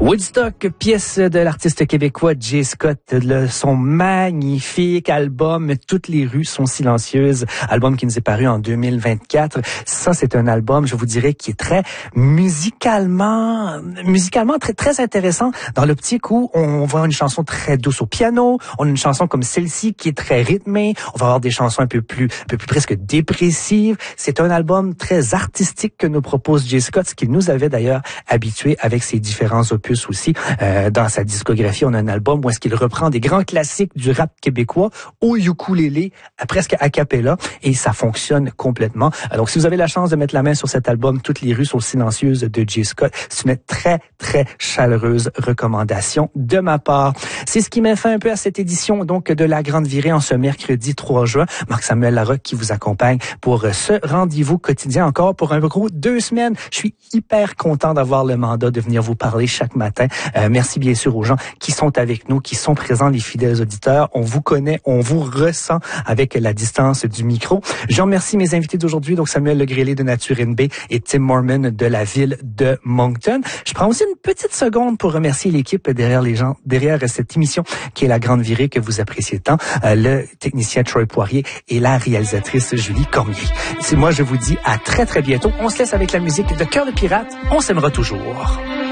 Woodstock, pièce de l'artiste québécois J. Scott, son magnifique album « Toutes les rues sont silencieuses », album qui nous est paru en 2024. Ça, c'est un album, je vous dirais, qui est très musicalement très, très intéressant dans l'optique où on va avoir une chanson très douce au piano, on a une chanson comme celle-ci qui est très rythmée, on va avoir des chansons un peu plus presque dépressives. C'est un album très artistique que nous propose J. Scott, ce qu'il nous avait d'ailleurs habitués avec ses différents opus aussi. Dans sa discographie, on a un album où est-ce qu'il reprend des grands classiques du rap québécois au ukulélé, presque a cappella, et ça fonctionne complètement. Donc, si vous avez la chance de mettre la main sur cet album, Toutes les rues sont silencieuses de J. Scott, c'est une très, très chaleureuse recommandation de ma part. C'est ce qui met fin un peu à cette édition donc de La Grande Virée en ce mercredi 3 juin. Marc-Samuel Larocque qui vous accompagne pour ce rendez-vous quotidien encore pour un gros 2 semaines. Je suis hyper content d'avoir le mandat de venir vous parler chaque matin. Merci bien sûr aux gens qui sont avec nous, qui sont présents, les fidèles auditeurs. On vous connaît, on vous ressent avec la distance du micro. Je remercie mes invités d'aujourd'hui, donc Samuel Legrellet de Nature NB et Tim Mormon de la ville de Moncton. Je prends aussi une petite seconde pour remercier l'équipe derrière cette émission qui est La Grande Virée que vous appréciez tant, le technicien Troy Poirier et la réalisatrice Julie Cormier. C'est moi, je vous dis à très très bientôt. On se laisse avec la musique de Cœur de Pirate. On s'aimera toujours.